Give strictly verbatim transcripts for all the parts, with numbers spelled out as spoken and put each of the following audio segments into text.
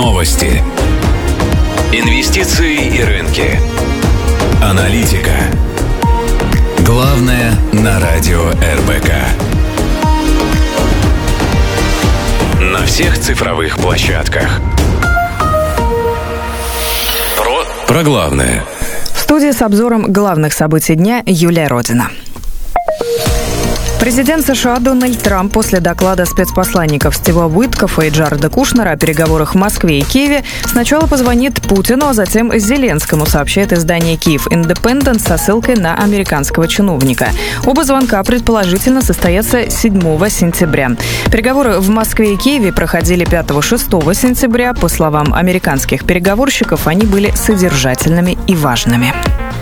Новости. Инвестиции и рынки. Аналитика. Главное на радио эр бэ ка. На всех цифровых площадках. Про, про главное. В студии с обзором главных событий дня Юлия Родина. Президент США Дональд Трамп после доклада спецпосланников Стива Уиткофа и Джареда Кушнера о переговорах в Москве и Киеве сначала позвонит Путину, а затем Зеленскому, сообщает издание «Киев Индепендент» со ссылкой на американского чиновника. Оба звонка предположительно состоятся седьмого сентября. Переговоры в Москве и Киеве проходили пятого-шестого сентября. По словам американских переговорщиков, они были содержательными и важными.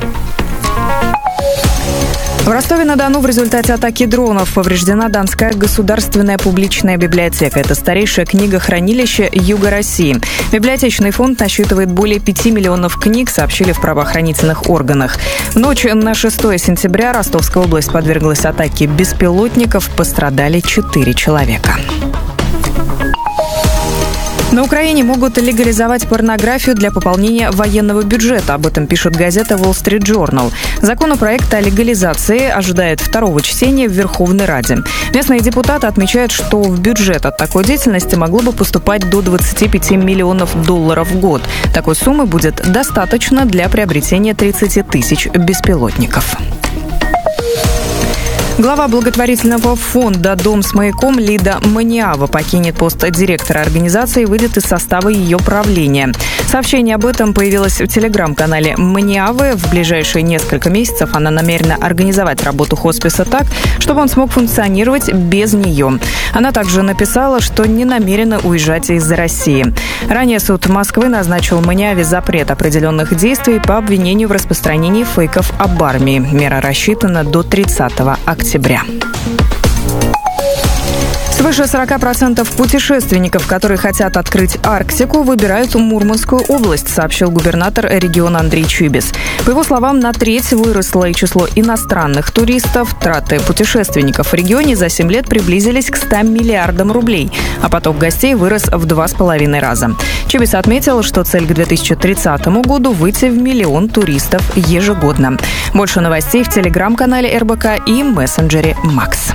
В Ростове-на-Дону в результате атаки дронов повреждена Донская государственная публичная библиотека. Это старейшее книгохранилище Юга России. Библиотечный фонд насчитывает более пяти миллионов книг, сообщили в правоохранительных органах. В ночь на шестое сентября Ростовская область подверглась атаке беспилотников. Пострадали четыре человека. На Украине могут легализовать порнографию для пополнения военного бюджета. Об этом пишет газета Wall Street Journal. Законопроект о легализации ожидает второго чтения в Верховной Раде. Местные депутаты отмечают, что в бюджет от такой деятельности могло бы поступать до двадцати пяти миллионов долларов в год. Такой суммы будет достаточно для приобретения тридцати тысяч беспилотников. Глава благотворительного фонда «Дом с маяком» Лида Маниава покинет пост директора организации и выйдет из состава ее правления. Сообщение об этом появилось в телеграм-канале Маниавы. В ближайшие несколько месяцев она намерена организовать работу хосписа так, чтобы он смог функционировать без нее. Она также написала, что не намерена уезжать из России. Ранее суд Москвы назначил Маниаве запрет определенных действий по обвинению в распространении фейков об армии. Мера рассчитана до тридцатого октября. Свыше сорока процентов путешественников, которые хотят открыть Арктику, выбирают Мурманскую область, сообщил губернатор региона Андрей Чибис. По его словам, на треть выросло и число иностранных туристов. Траты путешественников в регионе за семь лет приблизились к ста миллиардам рублей, а поток гостей вырос в два с половиной раза. Чибис отметил, что цель к две тысячи тридцатому году – выйти в миллион туристов ежегодно. Больше новостей в телеграм-канале эр бэ ка и мессенджере Макс.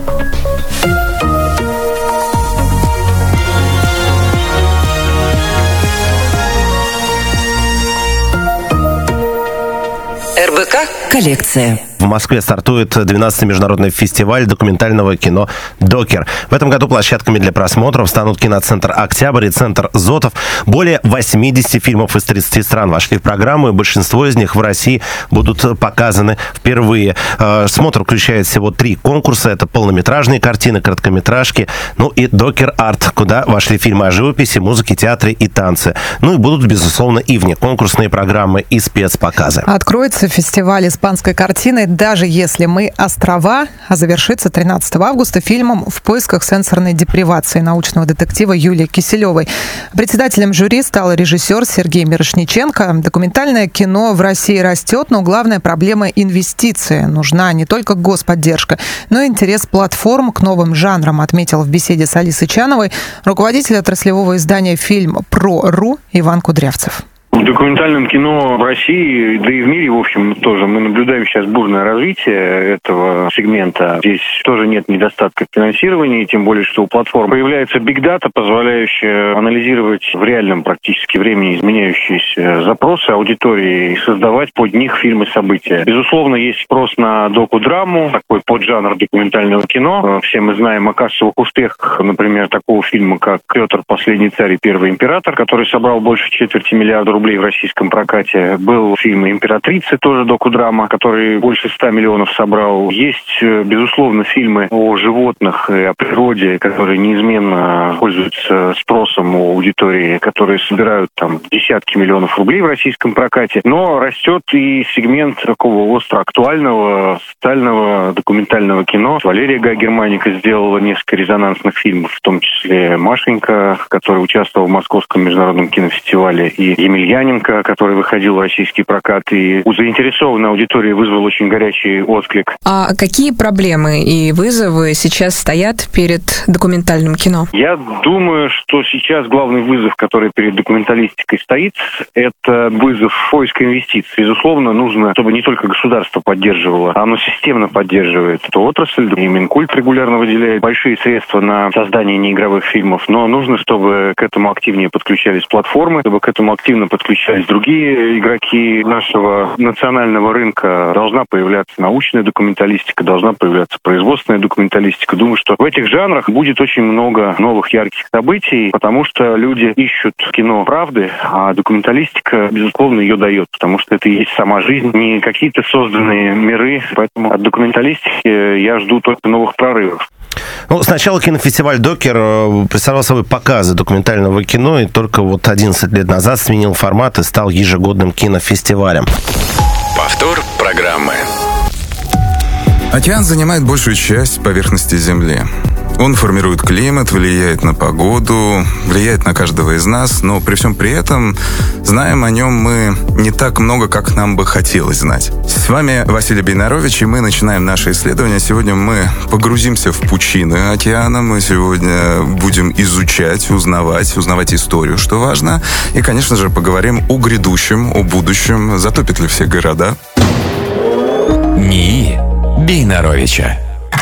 эр бэ ка коллекция. В Москве стартует двенадцатый международный фестиваль документального кино «Докер». В этом году площадками для просмотров станут киноцентр «Октябрь» и центр «Зотов». Более восьмидесяти фильмов из тридцати стран вошли в программу, и большинство из них в России будут показаны впервые. Смотр включает всего три конкурса. Это полнометражные картины, короткометражки, ну и «Докер-арт», куда вошли фильмы о живописи, музыке, театре и танце. Ну и будут, безусловно, и внеконкурсные программы и спецпоказы. Откроется фестиваль испанской картины «Даже если мы острова», а завершится тринадцатого августа фильмом «В поисках сенсорной депривации» научного детектива Юлии Киселевой. Председателем жюри стал режиссер Сергей Мирошниченко. Документальное кино в России растет, но главная проблема – инвестиции. Нужна не только господдержка, но и интерес платформ к новым жанрам, отметил в беседе с Алисой Чановой руководитель отраслевого издания «Фильм про.ру» Иван Кудрявцев. В документальном кино в России, да и в мире, в общем, тоже мы наблюдаем сейчас бурное развитие этого сегмента. Здесь тоже нет недостатка финансирования, тем более, что у платформ появляется big data, позволяющая анализировать в реальном практически времени изменяющиеся запросы аудитории и создавать под них фильмы события. Безусловно, есть спрос на доку-драму, такой поджанр документального кино. Все мы знаем о кассовых успехах, например, такого фильма, как «Петр, последний царь и первый император», который собрал больше четверти миллиарда рублей в российском прокате. Был фильм «Императрица», тоже докудрама, который больше ста миллионов собрал. Есть, безусловно, фильмы о животных и о природе, которые неизменно пользуются спросом у аудитории, которые собирают там десятки миллионов рублей в российском прокате. Но растет и сегмент такого остро актуального, социального документального кино. Валерия Гай Германика сделала несколько резонансных фильмов, в том числе «Машенька», которая участвовала в Московском международном кинофестивале, и «Емельян», Лукьяненко, который выходил в российский прокат, и у заинтересованной аудитории вызвал очень горячий отклик. А какие проблемы и вызовы сейчас стоят перед документальным кино? Я думаю, что сейчас главный вызов, который перед документалистикой стоит, это вызов поиска инвестиций. Безусловно, нужно, чтобы не только государство поддерживало, а оно системно поддерживает эту отрасль. И Минкульт регулярно выделяет большие средства на создание неигровых фильмов, но нужно, чтобы к этому активнее подключались платформы, чтобы к этому активно подключались другие игроки нашего национального рынка. Должна появляться научная документалистика, должна появляться производственная документалистика. Думаю, что в этих жанрах будет очень много новых ярких событий, потому что люди ищут кино правды, а документалистика, безусловно, ее дает, потому что это и есть сама жизнь, не какие-то созданные миры. Поэтому от документалистики я жду только новых прорывов. Ну, сначала кинофестиваль «Докер» представлял собой показы документального кино, и только вот одиннадцать лет назад сменил формат и стал ежегодным кинофестивалем. Повтор программы. Океан занимает большую часть поверхности Земли. Он формирует климат, влияет на погоду, влияет на каждого из нас, но при всем при этом знаем о нем мы не так много, как нам бы хотелось знать. С вами Василий Бейнарович, и мы начинаем наше исследование. Сегодня мы погрузимся в пучины океана, мы сегодня будем изучать, узнавать, узнавать историю, что важно, и, конечно же, поговорим о грядущем, о будущем, затопит ли все города. НИИ Бейнаровича.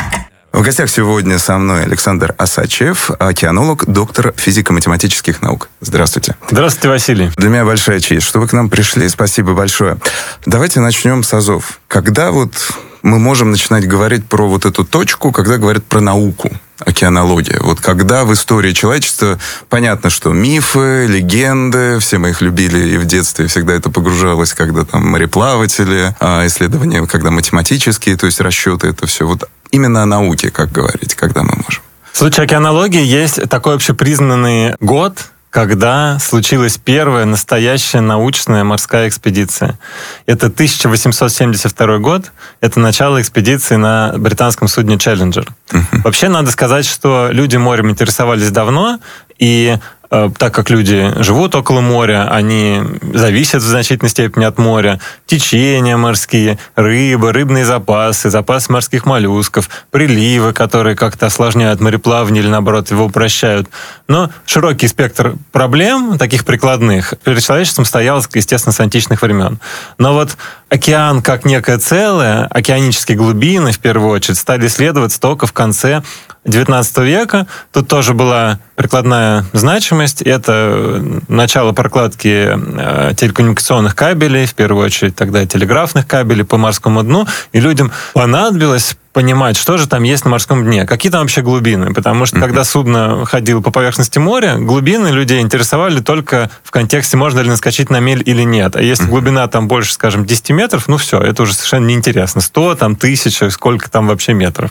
В гостях сегодня со мной Александр Осадчев, океанолог, доктор физико-математических наук. Здравствуйте. Здравствуйте, Василий. Для меня большая честь, что вы к нам пришли. Спасибо большое. Давайте начнем с азов. Когда вот мы можем начинать говорить про вот эту точку, когда говорят про науку, океанология? Вот когда в истории человечества, понятно, что мифы, легенды, все мы их любили и в детстве, всегда это погружалось, когда там мореплаватели, исследования, когда математические, то есть расчеты, это все. Вот именно о науке, как говорить, когда мы можем. В случае океанологии есть такой общепризнанный год, когда случилась первая настоящая научная морская экспедиция. Это тысяча восемьсот семьдесят второй год, это начало экспедиции на британском судне «Челленджер». Uh-huh. Вообще, надо сказать, что люди морем интересовались давно, и э, так как люди живут около моря, они зависят в значительной степени от моря. Течения морские, рыба, рыбные запасы, запасы морских моллюсков, приливы, которые как-то осложняют мореплавание или, наоборот, его упрощают. Но широкий спектр проблем, таких прикладных, перед человечеством стоял, естественно, с античных времен. Но вот океан как некое целое, океанические глубины, в первую очередь, стали исследоваться только в конце девятнадцатого века. Тут тоже была прикладная значимость. Это начало прокладки телекоммуникационных кабелей, в первую очередь тогда телеграфных кабелей по морскому дну. И людям понадобилось понимать, что же там есть на морском дне, какие там вообще глубины. Потому что, когда судно ходило по поверхности моря, глубины людей интересовали только в контексте, можно ли наскочить на мель или нет. А если глубина там больше, скажем, десять метров, ну все, это уже совершенно неинтересно. сто, там, тысяча, сколько там вообще метров.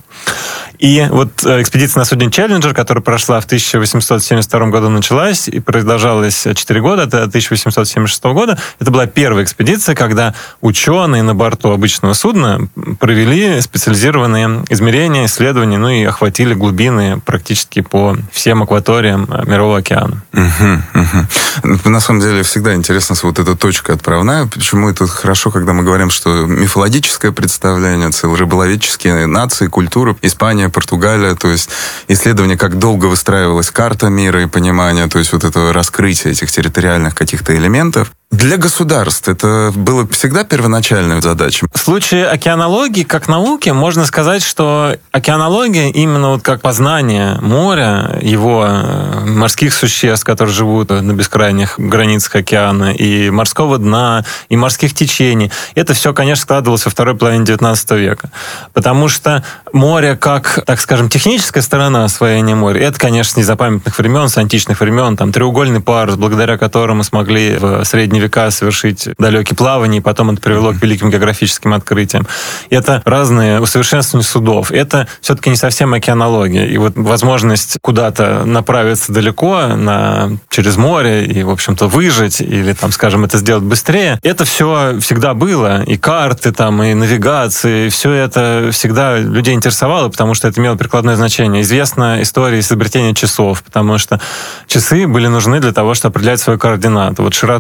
И вот экспедиция на судне «Челленджер», которая прошла в тысяча восемьсот семьдесят втором году, началась и продолжалась четыре года, до тысяча восемьсот семьдесят шестого года. Это была первая экспедиция, когда ученые на борту обычного судна провели специализированные измерения, исследования, ну и охватили глубины практически по всем акваториям Мирового океана. Угу, угу. На самом деле всегда интересно вот эта точка отправная. Почему это хорошо, когда мы говорим, что мифологическое представление, целые рыболоведческие нации, культуры, Испания, Португалия, то есть исследование, как долго выстраивалась карта мира и понимание, то есть вот это раскрытие этих территориальных каких-то элементов. Для государств это было всегда первоначальной задачей? В случае океанологии, как науки, можно сказать, что океанология именно вот как познание моря, его морских существ, которые живут на бескрайних границах океана, и морского дна, и морских течений, это все, конечно, складывалось во второй половине девятнадцатого века. Потому что море, как, так скажем, техническая сторона освоения моря, это, конечно, с незапамятных времен, с античных времен, там треугольный парус, благодаря которому смогли в средние века совершить далекие плавания, и потом это привело к великим географическим открытиям. Это разные усовершенствования судов. Это все-таки не совсем океанология. И вот возможность куда-то направиться далеко, на, через море, и, в общем-то, выжить, или, там, скажем, это сделать быстрее, это все всегда было. И карты, там, и навигации, все это всегда людей интересовало, потому что это имело прикладное значение. Известна история изобретения часов, потому что часы были нужны для того, чтобы определять свою координату. Вот широту мы можем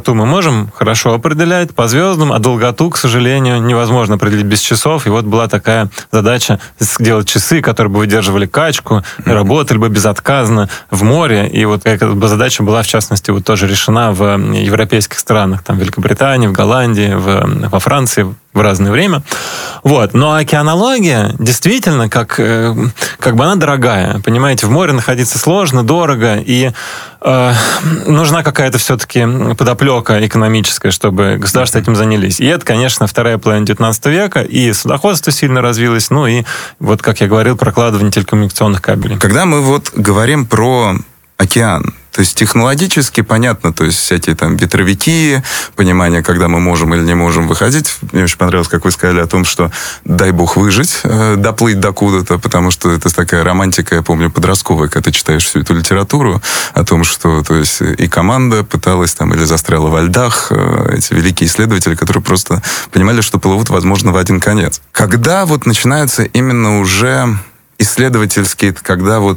можем хорошо определять по звездам, а долготу, к сожалению, невозможно определить без часов. И вот была такая задача сделать часы, которые бы выдерживали качку, mm-hmm. работали бы безотказно в море. И вот эта задача была, в частности, вот тоже решена в европейских странах, там, в Великобритании, в Голландии, в, во Франции, в разное время. Вот. Но океанология действительно, как, как бы она дорогая. Понимаете, в море находиться сложно, дорого, и э, нужна какая-то все-таки подоплека экономическая, чтобы государства этим занялись. И это, конечно, вторая половина девятнадцатого века, и судоходство сильно развилось, ну и, вот как я говорил, прокладывание телекоммуникационных кабелей. Когда мы вот говорим про океан, то есть технологически понятно, то есть всякие там ветровики, понимание, когда мы можем или не можем выходить. Мне очень понравилось, как вы сказали о том, что дай бог выжить, э, доплыть докуда-то, потому что это такая романтика, я помню, подростковая, когда ты читаешь всю эту литературу о том, что то есть и команда пыталась там или застряла во льдах, э, эти великие исследователи, которые просто понимали, что плывут, возможно, в один конец. Когда вот начинаются именно уже исследовательские, когда вот